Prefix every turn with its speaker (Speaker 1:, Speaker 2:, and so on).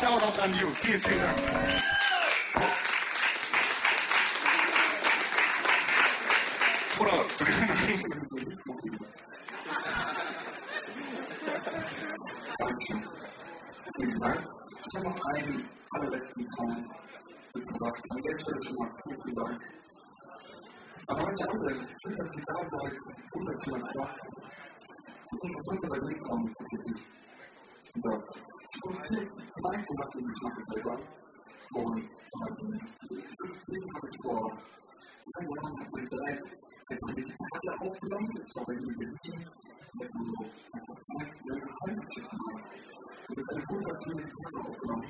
Speaker 1: Shoutout an you. Vielen, vielen Dank. Oder Dankeschön. Vielen Dank. Ich habe noch einen allerletzten Song mitgebracht. An der Stelle schon mal vielen Dank. Aber manche andere, schön, dass Sie da seid, wunderschön einfach. Das Interessante bei dem Song ist tatsächlich, vielleicht so macht den Geschmack selber. Und deswegen habe ich vor 3 Jahren bereits eine Karte aufgenommen. Ich war bei ihm in Berlin. Ich habe so einfach Zeit, eine Zeit geschichten gemacht. Und das ist eine wunderschöne Karte aufgenommen.